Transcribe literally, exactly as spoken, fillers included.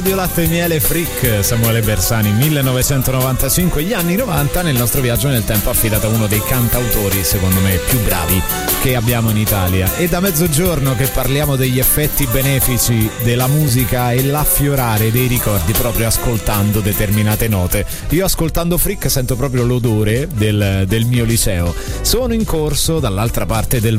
Latte e miele Freak, Samuele Bersani, millenovecentonovantacinque, gli anni novanta. Nel nostro viaggio nel tempo affidato a uno dei cantautori secondo me più bravi che abbiamo in Italia. E da mezzogiorno che parliamo degli effetti benefici della musica e l'affiorare dei ricordi proprio ascoltando determinate note. Io ascoltando Freak sento proprio l'odore del, del mio liceo. Sono in corso dall'altra parte del